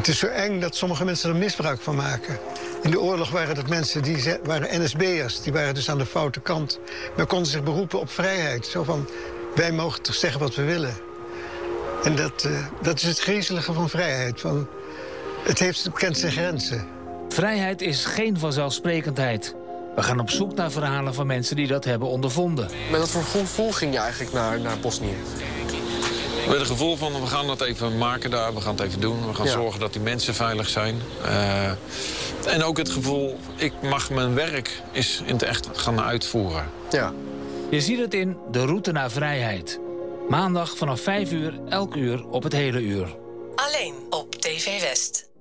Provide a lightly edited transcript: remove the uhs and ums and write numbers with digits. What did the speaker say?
Het is zo eng dat sommige mensen er misbruik van maken. In de oorlog waren dat mensen die waren NSB'ers. Die waren dus aan de foute kant. Maar konden zich beroepen op vrijheid. Zo van, wij mogen toch zeggen wat we willen. En dat is het griezelige van vrijheid. Van, het kent zijn grenzen. Vrijheid is geen vanzelfsprekendheid. We gaan op zoek naar verhalen van mensen die dat hebben ondervonden. Met wat voor gevoel ging je eigenlijk naar Bosnië? Met het gevoel van, we gaan dat even maken daar, we gaan het even doen. We gaan zorgen dat die mensen veilig zijn. En ook het gevoel, ik mag mijn werk eens in het echt gaan uitvoeren. Ja. Je ziet het in De Route naar Vrijheid. Maandag vanaf 5 uur, elk uur op het hele uur. Alleen op TV West.